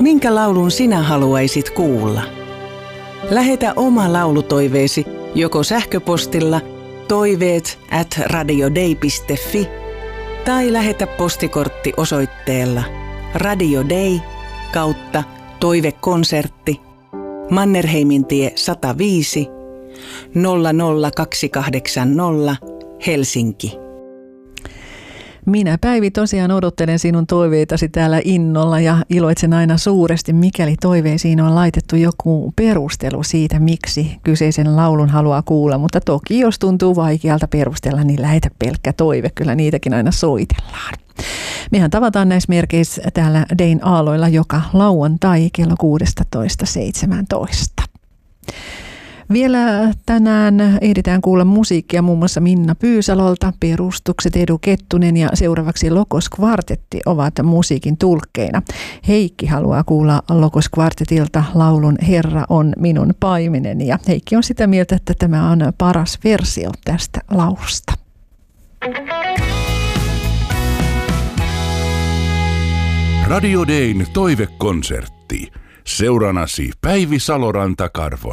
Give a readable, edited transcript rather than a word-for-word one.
Minkä laulun sinä haluaisit kuulla? Lähetä oma laulutoiveesi joko sähköpostilla toiveet@radiodei.fi tai lähetä postikortti osoitteella Radio Day /Toivekonsertti Mannerheimintie 105 00280 Helsinki. Minä, Päivi, tosiaan odottelen sinun toiveitasi täällä innolla ja iloitsen aina suuresti, mikäli toiveisiin on laitettu joku perustelu siitä, miksi kyseisen laulun haluaa kuulla. Mutta toki, jos tuntuu vaikealta perustella, niin lähetä pelkkä toive. Kyllä niitäkin aina soitellaan. Mehän tavataan näissä merkeissä täällä Dayn aalloilla joka lauantai kello 16:17. Vielä tänään ehditään kuulla musiikkia muun muassa Minna Pyysalolta, Perustukset Edu Kettunen ja seuraavaksi Lokos Kvartetti ovat musiikin tulkkeina. Heikki haluaa kuulla Lokos Kvartetilta laulun Herra on minun paimeneni ja Heikki on sitä mieltä, että tämä on paras versio tästä laulusta. Radio Dayn toivekonsertti. Seuranasi Päivi Saloranta-Karvonen.